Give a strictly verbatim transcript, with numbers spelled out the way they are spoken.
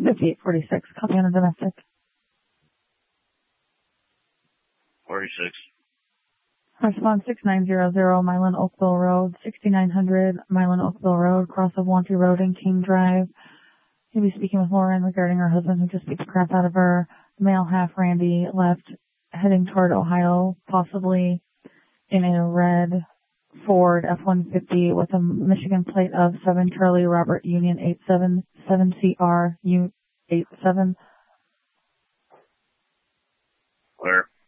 fifty-eight forty-six, copy on a domestic. forty-six. Response six nine zero zero, Milan Oakville Road, sixty-nine hundred Milan Oakville Road, cross of Wanty Road and King Drive. He'll be speaking with Lauren regarding her husband who just beat the crap out of her. Male half Randy left, heading toward Ohio, possibly in a red Ford F one fifty with a Michigan plate of seven Charlie Robert Union eight seven seven C R U eight seven. Where?